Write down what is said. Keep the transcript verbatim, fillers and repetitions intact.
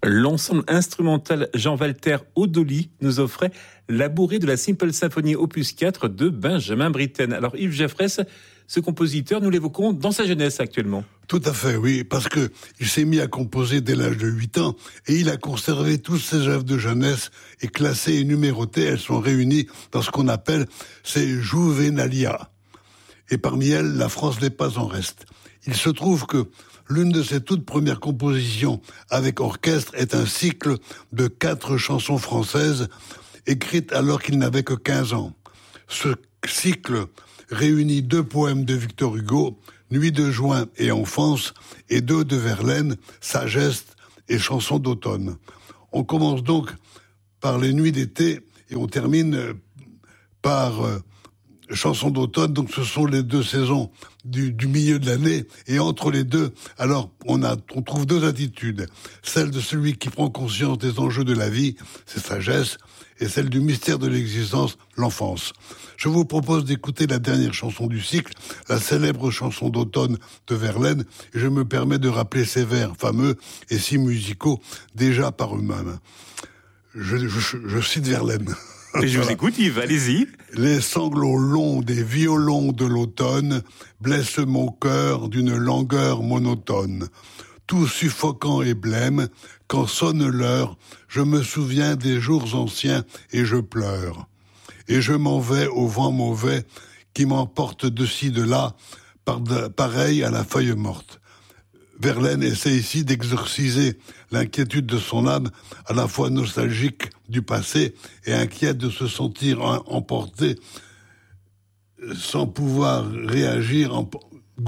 L'ensemble instrumental Jean-Walter Odoli nous offrait la bourrée de la Simple Symphony opus quatre de Benjamin Britten. Alors Yves Geffresse, ce compositeur, nous l'évoquons dans sa jeunesse actuellement. Tout à fait, oui, parce que il s'est mis à composer dès l'âge de huit ans et il a conservé toutes ses œuvres de jeunesse et classées et numérotées. Elles sont réunies dans ce qu'on appelle ces Juvenalia. Et parmi elles, la France n'est pas en reste. Il se trouve que l'une de ses toutes premières compositions avec orchestre est un cycle de quatre chansons françaises écrites alors qu'il n'avait que quinze ans. Ce cycle réunit deux poèmes de Victor Hugo, Nuit de juin et Enfance, et deux de Verlaine, Sagesse et Chansons d'automne. On commence donc par les Nuits d'été et on termine par euh, Chansons d'automne, donc ce sont les deux saisons du, du milieu de l'année, et entre les deux, alors on, a, on trouve deux attitudes. Celle de celui qui prend conscience des enjeux de la vie, c'est Sagesse, et celle du mystère de l'existence, l'enfance. Je vous propose d'écouter la dernière chanson du cycle, la célèbre chanson d'automne de Verlaine, et je me permets de rappeler ces vers fameux et si musicaux déjà par eux-mêmes. Je, je, je cite Verlaine. Et je vous écoute Yves, allez-y. Les sanglots longs des violons de l'automne blessent mon cœur d'une langueur monotone. Tout suffocant et blême, quand sonne l'heure, je me souviens des jours anciens et je pleure. Et je m'en vais au vent mauvais qui m'emporte de ci de là, par de, pareil à la feuille morte. Verlaine essaie ici d'exorciser l'inquiétude de son âme, à la fois nostalgique du passé et inquiète de se sentir emporté sans pouvoir réagir en,